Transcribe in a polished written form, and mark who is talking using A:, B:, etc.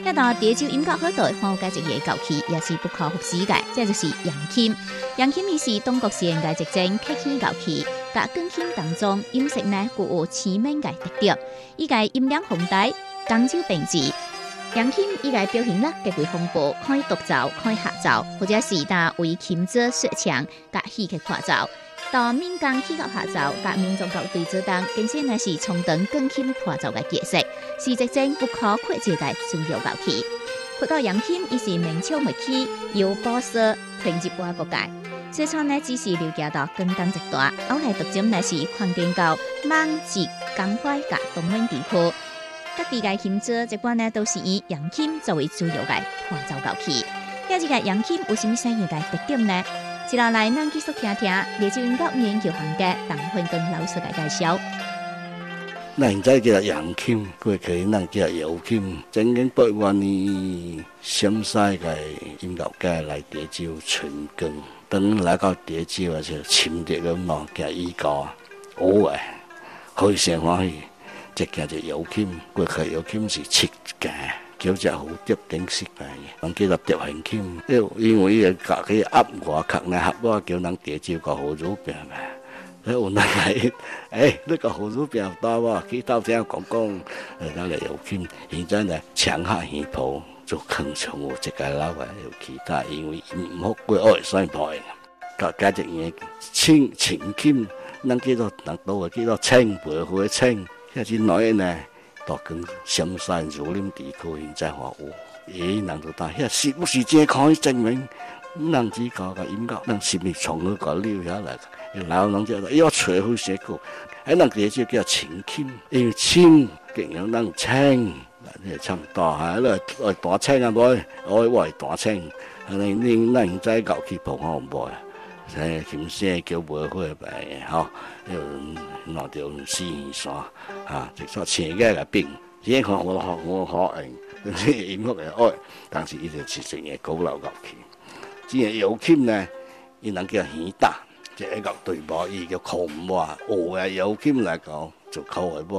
A: 一道潮州音樂海代好價值嘅樂器，也是不可忽視嘅，這就是揚琴。揚琴是中國現嘅一種客家樂器，甲鋼琴當中音色呢具有鮮明嘅特點，伊個音量宏大，講究平治。揚琴伊個表現力極為豐富，可以獨奏，可以合奏，或者是打為琴者說唱，甲戲劇化奏。到民間器樂合奏，甲民眾樂隊組當，更是乃是充當鋼琴化奏嘅角色，是一種不可或缺嘅主要樂器。說到揚琴，伊是明朝末期由寶石傳入我國界，最初呢只是了解到廣東一帶，後來逐漸乃是擴展到閩浙江淮甲東閩地區。各地嘅琴者一般呢都是以揚琴作為主要嘅化奏樂器。呢一個揚琴有什麼相應嘅特點呢？接落來，咱繼續聽聽潮州音樂研究行家鄧坤根老師嘅介紹。
B: 咱現在叫揚琴，過去咱叫瑤琴。曾經8萬年陝西嘅音樂家來潮州尋根，當來到潮州啊，就深入咁咯，叫依個學嘅，開聲歡喜。即叫做瑤琴，過去瑤琴是七件。叫隻蝴蝶頂飾嘅，人叫做蝶形琴。因為伊個夾起壓外殼呢，合我叫人潮州個葫蘆餅嘛。所以有人嚟，呢個葫蘆餅大喎，佢到這樣講，咱嚟瑤琴。現在呢，搶下耳譜就鏗鏘有一個老嘅有其他，因為唔好過愛衰破嘅。個價值嘢清琴，人叫做人都叫做清白灰清，即係內呢。到跟陝西儒林地區現在話有，人就答，是不是這可以證明？人只講個音樂，人是咪從嗰個留下來？然後人就話要吹好些歌，喺人哋就叫清琴，因為清更有人清，你唱大下咧，愛大清啊boy，愛為大清，你現在樂器譜好唔好啊？誒，琴聲叫唔會白嘅，嗬，拿條絲線啊，直接前嘅個柄，現在我學音樂嘅愛，但是伊就是成個古老樂器。至於瑤琴呢，伊能叫耳打，即係一個對部，伊叫靠母啊，學嘅瑤琴嚟講就靠嘅母。